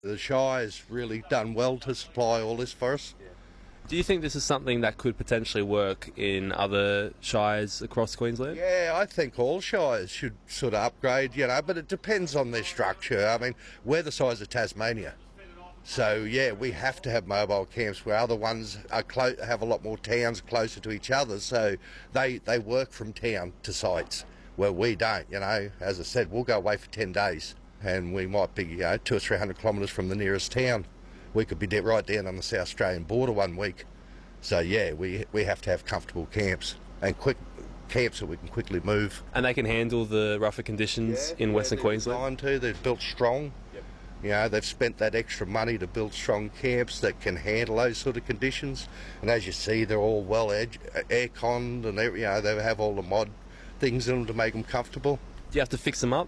The Shire's really done well to supply all this for us. Do you think this is something that could potentially work in other shires across Queensland? Yeah, I think all shires should sort of upgrade, but it depends on their structure. I mean, we're the size of Tasmania. So, yeah, we have to have mobile camps where other ones are have a lot more towns closer to each other, so they work from town to sites where we don't, As I said, we'll go away for 10 days and we might be 200 or 300 kilometres from the nearest town. We could be right down on the South Australian border one week. So, yeah, we have to have comfortable camps and quick camps that we can quickly move. And they can handle the rougher conditions in Western Queensland? They're built strong. Yep. They've spent that extra money to build strong camps that can handle those sort of conditions. And as you see, they're all well air-conned and, they have all the mod things in them to make them comfortable. Do you have to fix them up?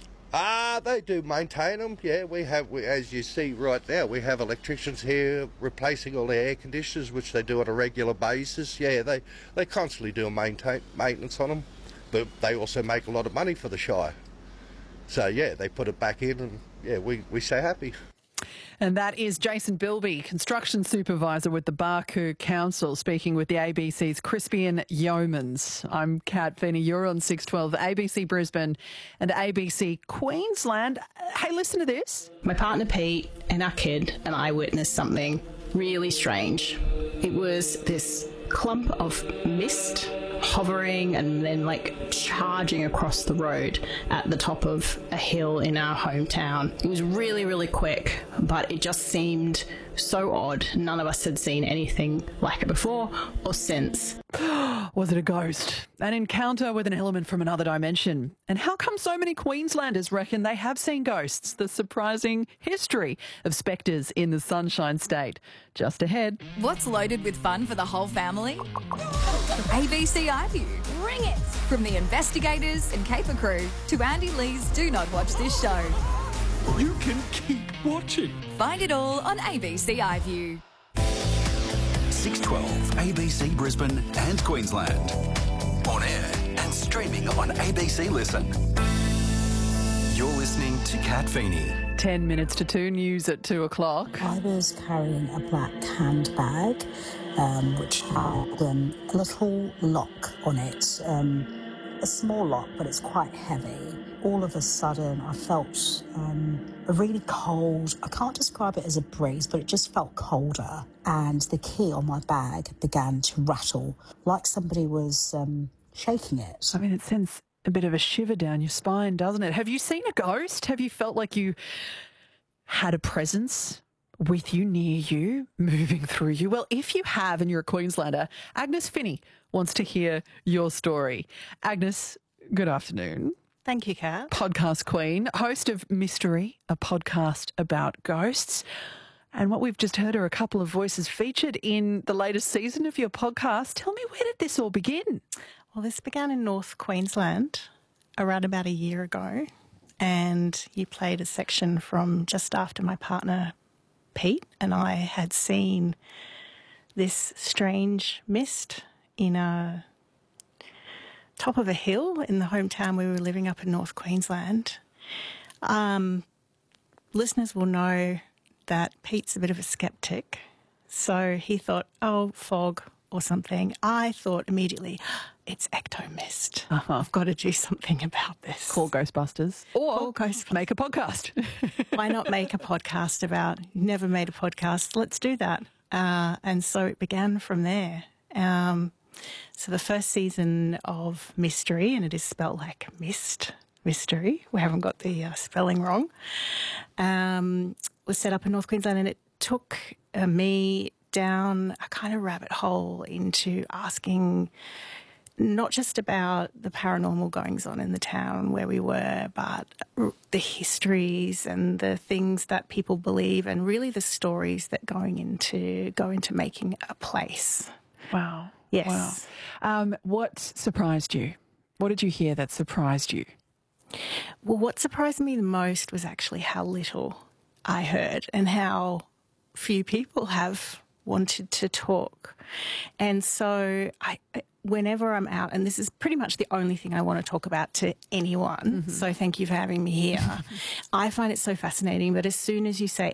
They do maintain them, yeah. As you see right now, we have electricians here replacing all the air conditioners, which they do on a regular basis. Yeah, they constantly do maintenance on them, but they also make a lot of money for the Shire. So, yeah, they put it back in and, yeah, we stay happy. And that is Jason Bilby, Construction Supervisor with the Barcoo Council, speaking with the ABC's Crispian Yeomans. I'm Kat Feeney. You're on 612 ABC Brisbane and ABC Queensland. Hey, listen to this. My partner Pete and our kid and I witnessed something really strange. It was this clump of mist hovering and then charging across the road at the top of a hill in our hometown. It was really, really quick, but it just seemed so odd. None of us had seen anything like it before or since. Was it a ghost? An encounter with an element from another dimension? And how come so many Queenslanders reckon they have seen ghosts? The surprising history of spectres in the Sunshine State. Just ahead. What's loaded with fun for the whole family? ABC iView. Bring it! From the investigators and caper crew to Andy Lee's Do Not Watch This Show. You can keep watching. Find it all on ABC iView. 612 ABC Brisbane and Queensland. On air and streaming on ABC Listen. You're listening to Kat Feeney. 10 minutes to 2, news at 2 o'clock. I was carrying a black handbag, which had a little lock on it. A small lock, but it's quite heavy. All of a sudden, I felt a really cold, I can't describe it as a breeze, but it just felt colder. And the key on my bag began to rattle, like somebody was shaking it. I mean, it sends a bit of a shiver down your spine, doesn't it? Have you seen a ghost? Have you felt like you had a presence with you, near you, moving through you? Well, if you have and you're a Queenslander, Agnes Finney wants to hear your story. Agnes, good afternoon. Thank you, Kat. Podcast queen, host of Mystery, a podcast about ghosts. And what we've just heard are a couple of voices featured in the latest season of your podcast. Tell me, where did this all begin? Well, this began in North Queensland around about a year ago. And you played a section from just after my partner, Pete, and I had seen this strange mist in a top of a hill in the hometown we were living up in North Queensland. Listeners will know that Pete's a bit of a skeptic, so he thought, fog or something. I thought immediately, it's ectomist. I've got to do something about this. Call Ghostbusters. Or make a podcast. Why not make a podcast about, you never made a podcast, let's do that. And so it began from there. So the first season of Mystery, and it is spelled like mist, mystery, we haven't got the spelling wrong, was set up in North Queensland, and it took me down a kind of rabbit hole into asking not just about the paranormal goings on in the town where we were, but the histories and the things that people believe, and really the stories that go into making a place. Wow. Yes. Wow. What surprised you? What did you hear that surprised you? Well, what surprised me the most was actually how little I heard and how few people have wanted to talk. And so whenever I'm out, and this is pretty much the only thing I want to talk about to anyone, so thank you for having me here. I find it so fascinating, but as soon as you say